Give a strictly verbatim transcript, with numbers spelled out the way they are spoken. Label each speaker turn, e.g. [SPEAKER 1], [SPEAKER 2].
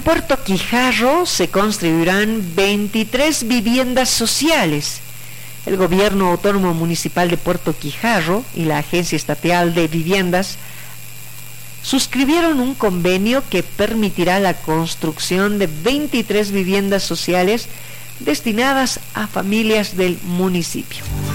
[SPEAKER 1] Puerto Quijarro se construirán veintitrés viviendas sociales. El Gobierno Autónomo Municipal de Puerto Quijarro y la Agencia Estatal de Viviendas suscribieron un convenio que permitirá la construcción de veintitrés viviendas sociales destinadas a familias del municipio.